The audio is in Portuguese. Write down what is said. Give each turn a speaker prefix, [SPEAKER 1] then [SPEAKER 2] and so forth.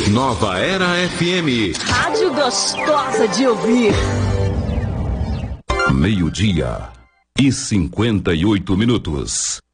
[SPEAKER 1] Nova Era FM.
[SPEAKER 2] Rádio gostosa de ouvir.
[SPEAKER 1] 12:58.